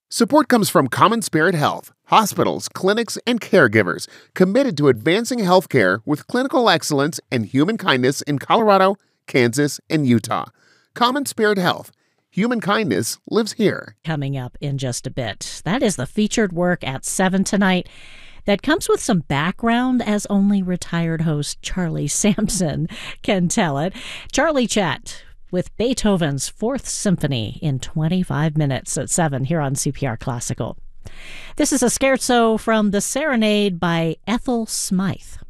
Support comes from Common Spirit Health, hospitals, clinics, and caregivers committed to advancing healthcare with clinical excellence and human kindness in Colorado, Kansas, and Utah. Common Spirit Health. Human kindness lives here. Coming up in just a bit. That is the featured work at 7 tonight that comes with some background as only retired host Charlie Sampson can tell it. Charlie Chat with Beethoven's Fourth Symphony in 25 minutes at 7 here on CPR Classical. This is a scherzo from The Serenade by Ethel Smythe.